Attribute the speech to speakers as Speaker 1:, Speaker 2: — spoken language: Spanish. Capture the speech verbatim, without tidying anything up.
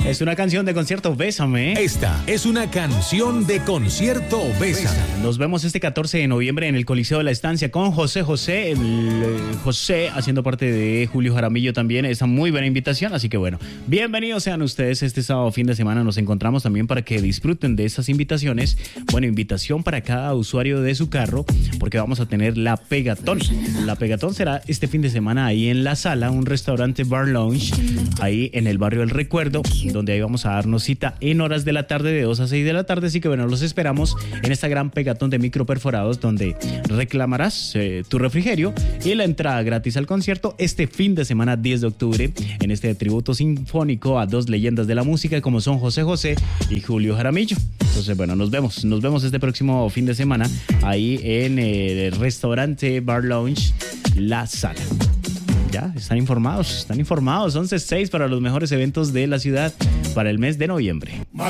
Speaker 1: Es una canción de concierto, Bésame.
Speaker 2: Esta es una canción de concierto, Bésame.
Speaker 1: Nos vemos este catorce de noviembre en el Coliseo de la Estancia con José José. El, eh, José haciendo parte de Julio Jaramillo también. Esa muy buena invitación. Así que bueno, bienvenidos sean ustedes. Este sábado fin de semana nos encontramos también para que disfruten de esas invitaciones. Bueno, invitación para cada usuario de su carro, porque vamos a tener la Pegatón. La Pegatón será este fin de semana ahí en La Sala, un restaurante bar lounge, ahí en el barrio El Recuerdo, donde ahí vamos a darnos cita en horas de la tarde, de dos a seis de la tarde. Así que bueno, los esperamos en esta gran Pegatón de micro perforados, donde reclamarás eh, tu refrigerio y la entrada gratis al concierto este fin de semana diez de octubre, en este tributo sinfónico a dos leyendas de la música como son José José y Julio Jaramillo. Entonces bueno, nos vemos, nos vemos este próximo fin de semana ahí en el restaurante bar lounge La Sala. Ya, están informados, están informados. once seis para los mejores eventos de la ciudad para el mes de noviembre.